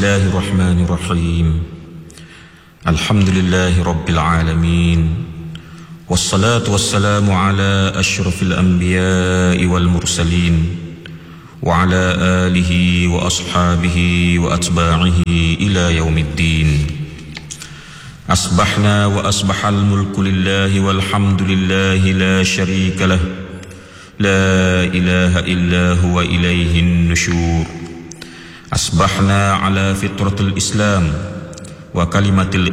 الله الرحمن الرحيم. الحمد لله رب العالمين، والصلاة والسلام على أشرف الأنبياء والمرسلين، وعلى آله وأصحابه وأتباعه إلى يوم الدين. أصبحنا وأصبح الملك لله والحمد لله لا شريك له، لا إله إلا هو إليه النشور. أصبحنا على فطرة الإسلام وكلمة